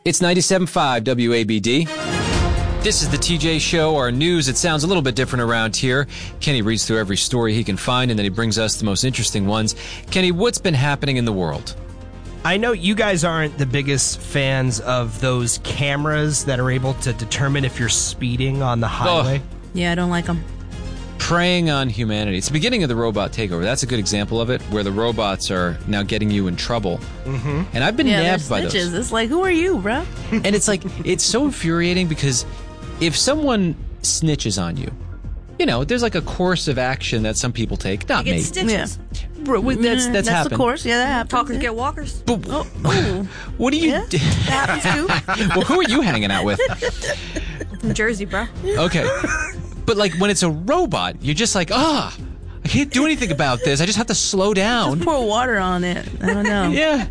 It's 97.5 WABD. This is the TJ Show, our news. It sounds a little bit different around here. Kenny reads through every story he can find, and then he brings us the most interesting ones. Kenny, what's been happening in the world? I know you guys aren't the biggest fans of those cameras that are able to determine if you're speeding on the highway. Yeah, I don't like them. Preying on humanity. It's the beginning of the robot takeover. That's a good example of it, where the robots are now getting you in trouble. Mm-hmm. And I've been nabbed by those. It's like, who are you, bro? And it's like, it's so infuriating because if someone snitches on you, you know, there's like a course of action that some people take. Not me. Stitches. Yeah. Bro, that's happened. the course. Yeah, that happens. Talkers get walkers. But, what do you do? That happens too. Well, who are you hanging out with? From Jersey, bro. Okay. But like when it's a robot, you're just like, I can't do anything about this. I just have to slow down. Just pour water on it. I don't know. Yeah.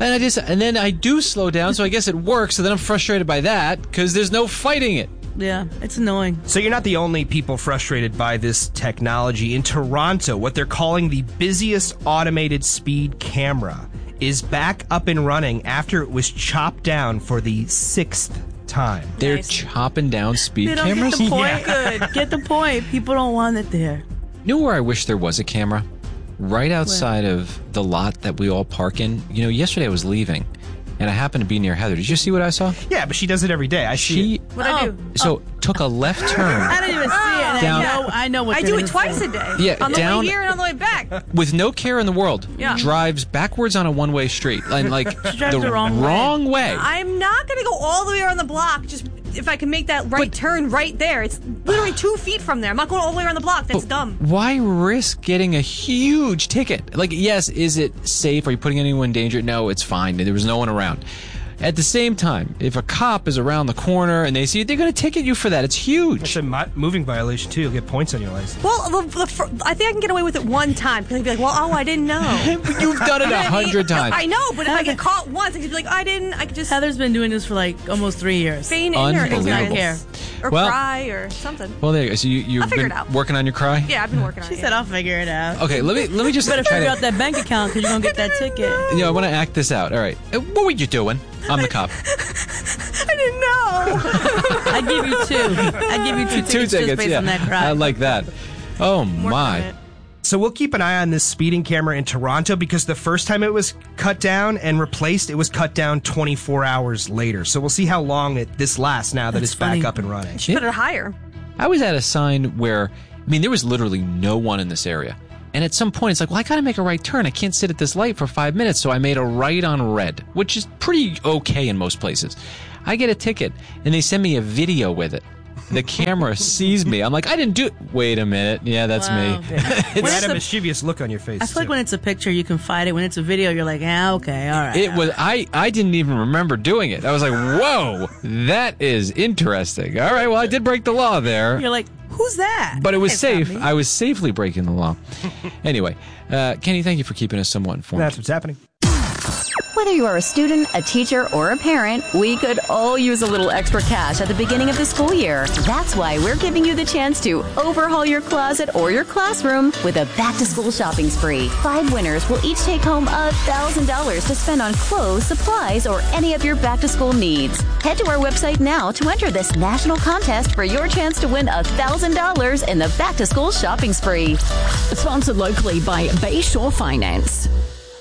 And then I do slow down, so I guess it works. So then I'm frustrated by that because there's no fighting it. Yeah, it's annoying. So you're not the only people frustrated by this technology. In Toronto, what they're calling the busiest automated speed camera is back up and running after it was chopped down for the 6th time. They're chopping down speed They don't cameras? get the point. Yeah. Good. Get the point. People don't want it there. You know where I wish there was a camera? Right outside of the lot that we all park in. You know, yesterday I was leaving, and I happened to be near Heather. Did you see what I saw? Yeah, but she does it every day. I see it. What I do? So took a left turn. I didn't even see it. And Down- I know what I they're do doing it twice for. a day. Yeah, on the down- way here and on the way back. With no care in the world, Yeah. drives backwards on a one-way street. And like She drives the wrong way. wrong way. I'm not going to go all the way around the block just if I can make that right turn right there. It's literally 2 feet from there. I'm not going all the way around the block. That's dumb. Why risk getting a huge ticket? Like, yes, is it safe? Are you putting anyone in danger? No, it's fine. There was no one around. At the same time, if a cop is around the corner and they see it, they're going to ticket you for that. It's huge. It's a moving violation, too. You'll get points on your license. Well, I think I can get away with it one time. Because I'd be like, well, I didn't know. You've done it 100 times. I know, but if I get caught once, I could be like, I could just Heather's been doing this for like almost 3 years. feign ignorance. Unbelievable. I don't care. Or Well- cry or something. Well, there you go. So you've I'll figure been it out. working on your cry? Yeah, I've been working on She it. said, I'll figure it out. Okay, let me just Better try figure to, out that bank account because you're going to get that ticket. I want to act this out. All right. What were you doing? I'm the cop. I didn't know. I give you two. I give you two tickets just based on that cry. I like that. Oh, Work on my. it. So we'll keep an eye on this speeding camera in Toronto because the first time it was cut down and replaced, it was cut down 24 hours later. So we'll see how long this lasts now that That's it's back funny. up and running. Should put it higher. I was at a sign where, there was literally no one in this area. And at some point, it's like, well, I got to make a right turn. I can't sit at this light for 5 minutes. So I made a right on red, which is pretty okay in most places. I get a ticket, and they send me a video with it. The camera sees me. I'm like, I didn't do it. Wait a minute. Yeah, that's Wow. me. You When had it's a a- mischievous look on your face. I feel like too. when it's a picture, you can fight it. When it's a video, you're like, okay, all right. It was I didn't even remember doing it. I was like, whoa, that is interesting. All right, well, I did break the law there. You're like, who's that? But it was It's not safe. me. I was safely breaking the law. Anyway, Kenny, thank you for keeping us somewhat informed. That's what's happening. Whether you are a student, a teacher, or a parent, we could all use a little extra cash at the beginning of the school year. That's why we're giving you the chance to overhaul your closet or your classroom with a back-to-school shopping spree. 5 winners will each take home $1,000 to spend on clothes, supplies, or any of your back-to-school needs. Head to our website now to enter this national contest for your chance to win $1,000 in the back-to-school shopping spree. Sponsored locally by Bayshore Finance.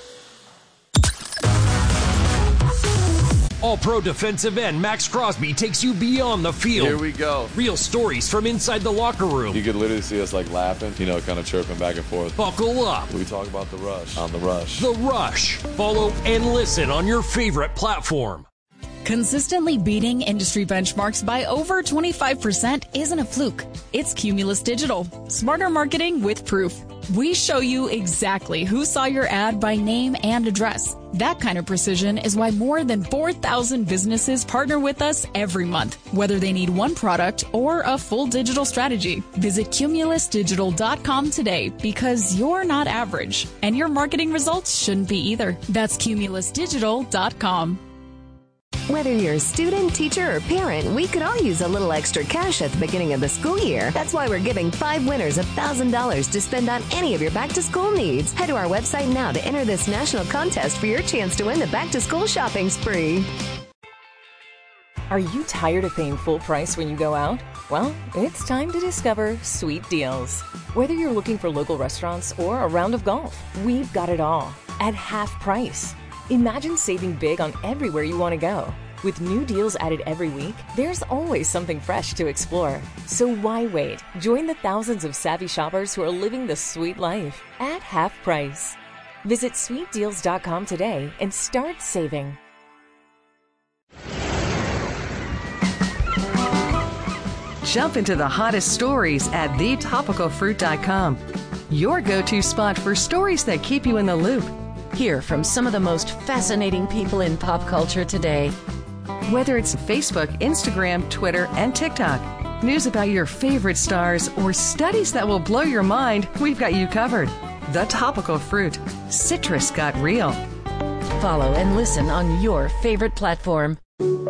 All-Pro defensive end Max Crosby takes you beyond the field. Here we go. Real stories from inside the locker room. You could literally see us like laughing, kind of chirping back and forth. Buckle up. We talk about the rush on the rush. The Rush. Follow and listen on your favorite platform. Consistently beating industry benchmarks by over 25% isn't a fluke. It's Cumulus Digital. Smarter marketing with proof. We show you exactly who saw your ad by name and address. That kind of precision is why more than 4,000 businesses partner with us every month, whether they need one product or a full digital strategy. Visit cumulusdigital.com today because you're not average, and your marketing results shouldn't be either. That's cumulusdigital.com. Whether you're a student, teacher, or parent, we could all use a little extra cash at the beginning of the school year. That's why we're giving 5 winners $1,000 to spend on any of your back-to-school needs. Head to our website now to enter this national contest for your chance to win the back-to-school shopping spree. Are you tired of paying full price when you go out? Well, it's time to discover Sweet Deals. Whether you're looking for local restaurants or a round of golf, we've got it all at half price. Imagine saving big on everywhere you want to go. With new deals added every week, there's always something fresh to explore. So why wait? Join the thousands of savvy shoppers who are living the sweet life at half price. Visit sweetdeals.com today and start saving. Jump into the hottest stories at thetopicalfruit.com. Your go-to spot for stories that keep you in the loop. Hear from some of the most fascinating people in pop culture today. Whether it's Facebook, Instagram, Twitter, and TikTok, news about your favorite stars, or studies that will blow your mind, we've got you covered. The Topical Fruit. Citrus got real. Follow and listen on your favorite platform.